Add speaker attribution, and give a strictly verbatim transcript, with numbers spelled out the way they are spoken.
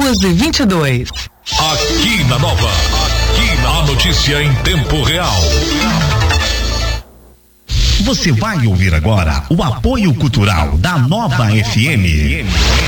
Speaker 1: quatorze, vinte e dois.
Speaker 2: Aqui na Nova, aqui na notícia em tempo real.
Speaker 3: Você vai ouvir agora o apoio cultural da Nova F M.